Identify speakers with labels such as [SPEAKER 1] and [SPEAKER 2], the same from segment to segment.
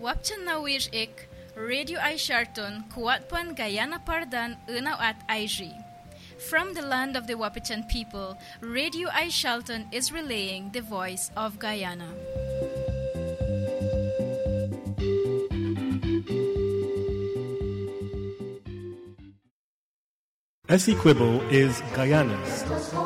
[SPEAKER 1] Wapchan na wir ik, Radio Ay Sharton, Kuatpan Guyana Pardan, Unaw at IG. From the land of the Wapichan people, Radio Ay Shalton is relaying the voice of Guyana.
[SPEAKER 2] Essequibo is Guyana's.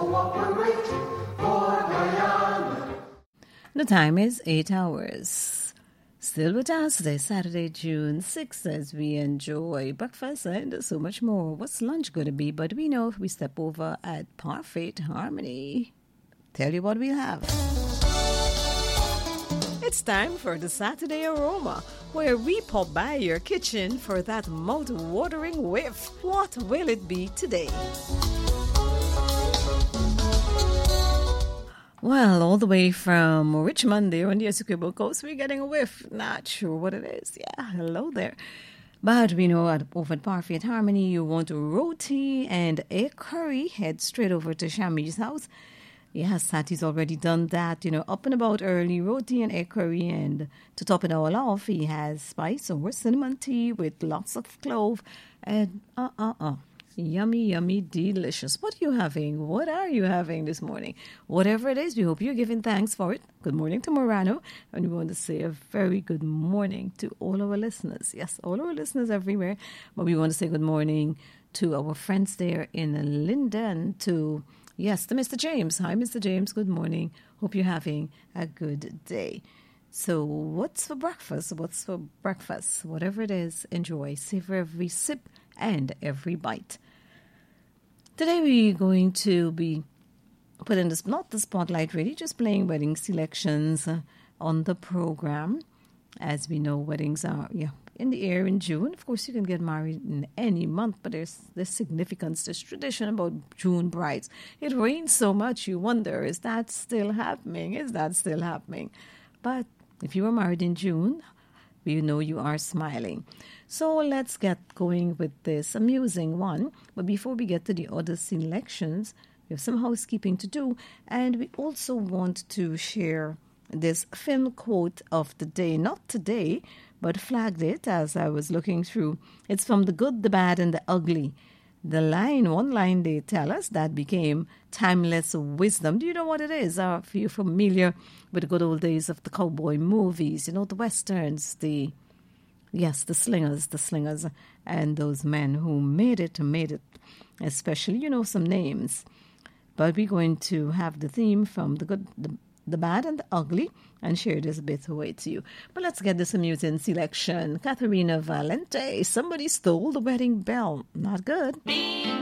[SPEAKER 3] The time is 8 hours. Still with us today, Saturday, June 6th, as we enjoy breakfast and so much more. What's lunch going to be? But we know if we step over at Parfait Harmony, tell you what we'll have. It's time for the Saturday Aroma, where we pop by your kitchen for that mouth-watering whiff. What will it be today? Well, all the way from Richmond there on the Essequibo coast, we're getting a whiff. Not sure what it is. Yeah, hello there. But we know over at Parfait Harmony, you want a roti and egg curry. Head straight over to Shami's house. Yes, Sati's already done that, up and about early, roti and egg curry. And to top it all off, he has spice or cinnamon tea with lots of clove. And yummy, yummy, delicious. What are you having? What are you having this morning? Whatever it is, we hope you're giving thanks for it. Good morning to Morano. And we want to say a very good morning to all our listeners. Yes, all our listeners everywhere. But we want to say good morning to our friends there in Linden, to Mr. James. Hi, Mr. James. Good morning. Hope you're having a good day. So what's for breakfast? Whatever it is, enjoy. Savor every sip and every bite. Today we're going to be putting not the spotlight really, just playing wedding selections on the program. As we know, weddings are in the air in June. Of course, you can get married in any month, but there's significance, there's tradition about June brides. It rains so much, you wonder, is that still happening? But if you were married in June, we know you are smiling. So let's get going with this amusing one. But before we get to the other selections, we have some housekeeping to do. And we also want to share this film quote of the day. Not today, but flagged it as I was looking through. It's from The Good, the Bad, and the Ugly. One line they tell us that became timeless wisdom. Do you know what it is? Are you familiar with the good old days of the cowboy movies? The westerns, the slingers, and those men who made it, especially, some names. But we're going to have the theme from The Good, the Bad, and the Ugly, and share this bit away to you. But let's get this amusing selection. Katharina Valente, Somebody Stole the Wedding Bell. Not good.